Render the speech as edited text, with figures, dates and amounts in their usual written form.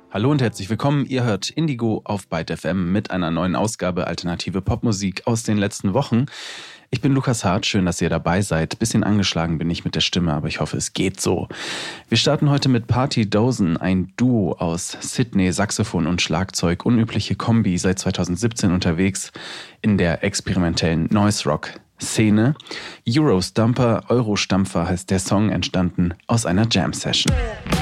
Hallo und herzlich willkommen. Ihr hört Indigo auf Byte FM mit einer neuen Ausgabe alternative Popmusik aus den letzten Wochen. Ich bin Lukas Hart, schön, dass ihr dabei seid. Bisschen angeschlagen bin ich mit der Stimme, aber ich hoffe, es geht so. Wir starten heute mit Party Dozen, ein Duo aus Sydney, Saxophon und Schlagzeug. Unübliche Kombi, seit 2017 unterwegs in der experimentellen Noise-Rock-Szene. Eurostumper, Eurostampfer heißt der Song, entstanden aus einer Jam-Session.